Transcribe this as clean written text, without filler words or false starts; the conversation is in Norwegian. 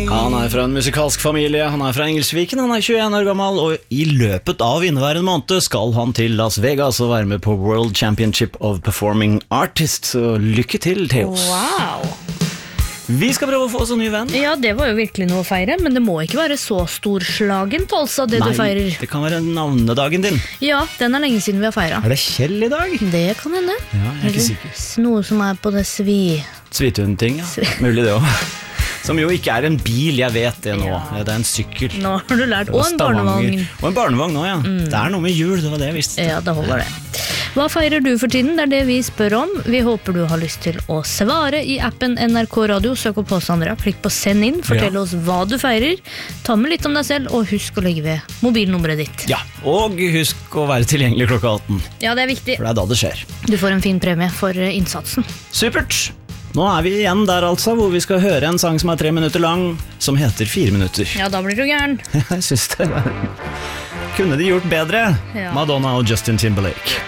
Han fra en musikalsk familie, han fra Engelsviken, han 21 år gammel, og i løpet av inneværende måned skal han til Las Vegas og være med på World Championship of Performing Artists. Så lykke til, Theos. Wow. Vi skal prøve å få oss en ny venn. Ja, det var jo virkelig noe å feire, men det må ikke være så storslagent, altså, det Nei, du feirer. det kan være navnedagen din. Ja, den lenge siden vi har feiret. Det Kjell i dag? Det kan hende. Ja, jeg ikke sikker. Noe som på det Svithund-ting, ja. Mulig det også. Som jo ikke en bil, jeg vet det nå. Ja. Det en sykkel. Nå har du lært. Og en barnevogn. Og en barnevogn nå, ja. Det noe med jul, det var det jeg visste. Ja, det holder det. Hva feirer du for tiden? Det det vi spør om. Vi håper du har lyst til å svare i appen NRK Radio. Søk opp oss, Andrea. Klikk på send inn. Fortell oss hva du feirer. Ta med litt om deg selv, og husk å legge ved mobilnummeret ditt. Ja, og husk å være tilgjengelig klokka 18. Ja, det viktig. For det da det skjer. Du får en fin premie for innsatsen. Supert! Nå vi igjen der altså, hvor vi skal høre en sang som 3 minutter lang, som heter 4 minutter. Ja, da blir du gæren. Jeg synes det. Kunne de gjort bedre? Ja. Madonna og Justin Timberlake.